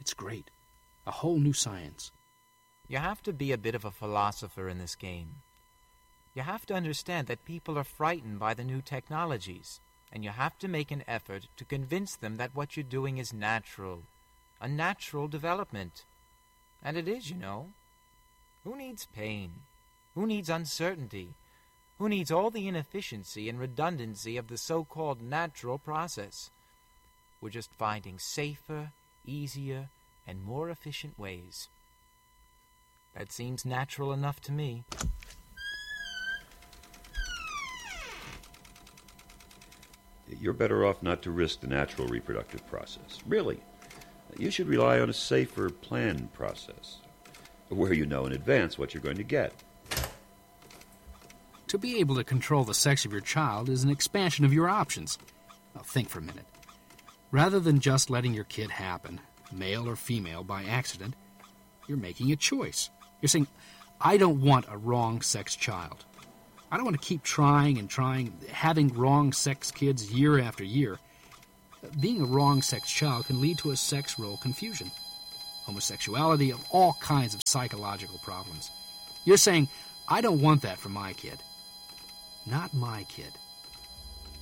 It's great. A whole new science. You have to be a bit of a philosopher in this game. You have to understand that people are frightened by the new technologies, and you have to make an effort to convince them that what you're doing is natural, a natural development. And it is, you know. Who needs pain? Who needs uncertainty? Who needs all the inefficiency and redundancy of the so-called natural process? We're just finding safer, easier, and more efficient ways. That seems natural enough to me. You're better off not to risk the natural reproductive process. Really. You should rely on a safer, planned process, where you know in advance what you're going to get. To be able to control the sex of your child is an expansion of your options. Now, think for a minute. Rather than just letting your kid happen, male or female, by accident, you're making a choice. You're saying, I don't want a wrong-sex child. I don't want to keep trying and trying, having wrong-sex kids year after year. Being a wrong-sex child can lead to a sex role confusion, homosexuality, of all kinds of psychological problems. You're saying, I don't want that for my kid. Not my kid.